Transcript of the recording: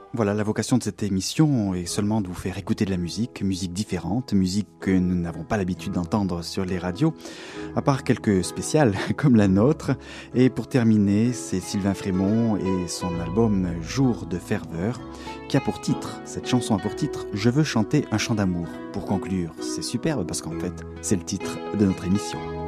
Voilà, la vocation de cette émission est seulement de vous faire écouter de la musique différente, musique que nous n'avons pas l'habitude d'entendre sur les radios, à part quelques spéciales comme la nôtre. Et pour terminer, c'est Sylvain Frémont et son album Jour de ferveur, qui a pour titre, cette chanson a pour titre « Je veux chanter un chant d'amour ». Pour conclure, c'est superbe parce qu'en fait, c'est le titre de notre émission.